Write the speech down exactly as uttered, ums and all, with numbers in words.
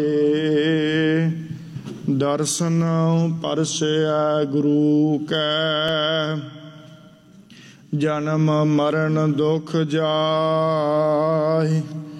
दर्शन परसया गुरु कै जन्म मरण दुख जाय।